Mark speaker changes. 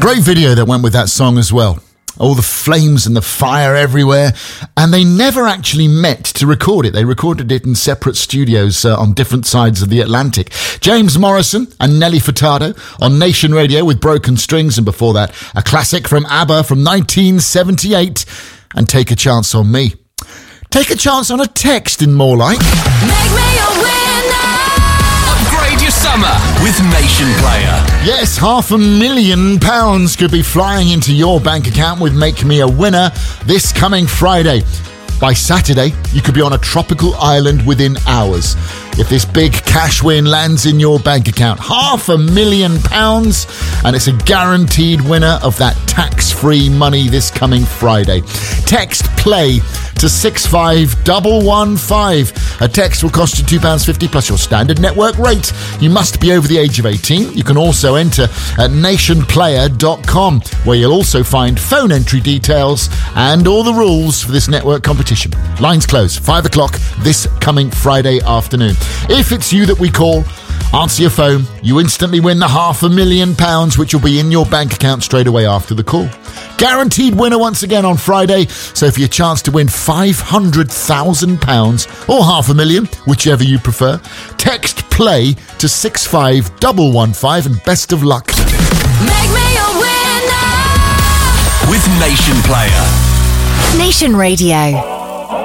Speaker 1: Great video that went with that song as well. All the flames and the fire everywhere. And they never actually met to record it. They recorded it in separate studios on different sides of the Atlantic. James Morrison and Nelly Furtado on Nation Radio with Broken Strings. And before that, a classic from ABBA from 1978. And Take a Chance on Me. Take a chance on a text in more like...
Speaker 2: Make me a winner!
Speaker 3: Upgrade your summer with Nation Player.
Speaker 1: Yes, £500,000 could be flying into your bank account with Make Me a Winner this coming Friday. By Saturday, you could be on a tropical island within hours. If this big cash win lands in your bank account, £500,000, and it's a guaranteed winner of that tax-free money this coming Friday. Text PLAY to 65115. A text will cost you £2.50 plus your standard network rate. You must be over the age of 18. You can also enter at nationplayer.com, where you'll also find phone entry details and all the rules for this network competition. Lines close, 5 o'clock this coming Friday afternoon. If it's you that we call, answer your phone. You instantly win the £500,000, which will be in your bank account straight away after the call. Guaranteed winner once again on Friday. So for your chance to win £500,000 or £500,000, whichever you prefer, text PLAY to 65115 and best of luck.
Speaker 2: Make me a winner!
Speaker 3: With Nation Player.
Speaker 4: Nation Radio.